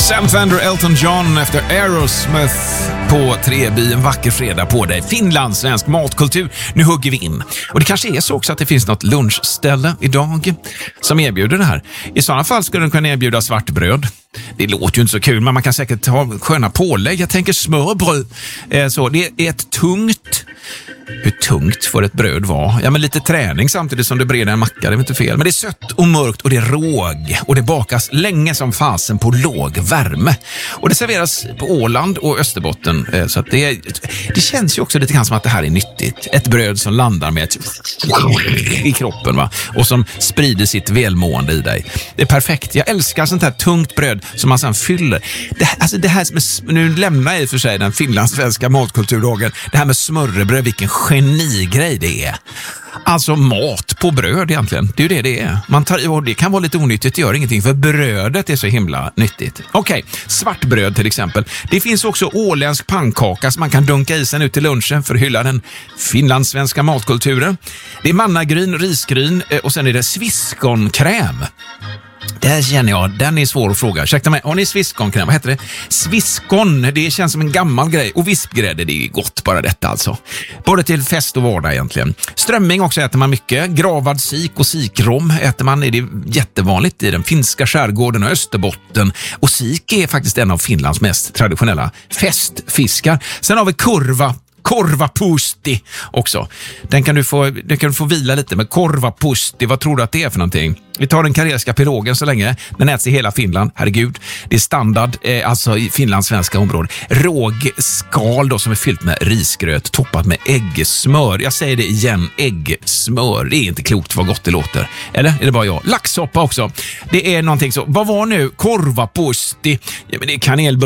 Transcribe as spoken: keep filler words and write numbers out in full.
Sam Fender, Elton John efter Aerosmith på tre B, en vacker fredag på dig. Finland, svensk matkultur. Nu hugger vi in. Och det kanske är så också att det finns något lunchställe idag som erbjuder det här. I sådana fall skulle den kunna erbjuda svartbröd. Det låter ju inte så kul, men man kan säkert ha sköna pålägg. Jag tänker smörbröd. Eh, så det är ett tungt... Hur tungt får ett bröd vara? Ja, men lite träning samtidigt som du breder en macka, det är inte fel. Men det är sött och mörkt och det är råg. Och det bakas länge som fasen på låg värme. Och det serveras på Åland och Österbotten. Eh, så att det, det känns ju också lite grann som att det här är nyttigt. Ett bröd som landar med ett i kroppen, va? Och som sprider sitt välmående i dig. Det är perfekt. Jag älskar sånt här tungt bröd som man sedan fyller. Det, alltså det här med, nu lämnar jag i och för sig den finlandssvenska matkulturdagen. Det här med smörrebröd, vilken genigrej det är. Alltså mat på bröd egentligen. Det är ju det det är. Man tar, och det kan vara lite onyttigt, det gör ingenting för brödet är så himla nyttigt. Okej, okay, svartbröd till exempel. Det finns också åländsk pannkaka som man kan dunka i sig nu till lunchen för att hylla den finlandssvenska matkulturen. Det är mannagryn, risgryn och sen är det sviskonkräm. Där känner jag, den är svår att fråga. Ursäkta mig, har ni sviskonkräm? Vad heter det? Sviskon, det känns som en gammal grej. Och vispgrädde, det är gott bara detta alltså. Både till fest och vardag egentligen. Strömming också äter man mycket. Gravad sik och sikrom äter man. Det är jättevanligt i den finska skärgården och Österbotten. Och sik är faktiskt en av Finlands mest traditionella festfiskar. Sen har vi kurva. Korvapusti också. Den kan du få, den kan du få vila lite med. Korvapusti, vad tror du att det är för någonting? Vi tar den karelska pirogen så länge. Den äts i hela Finland, herregud. Det är standard, eh, alltså i Finlands svenska område. Rågskal då som är fyllt med risgröt toppat med äggsmör. Jag säger det igen, äggsmör. Det är inte klokt vad gott det låter. Eller är det bara jag? Laxsoppa också. Det är någonting så. Vad var nu? Korvapusti. Ja, men det är kanelbulle.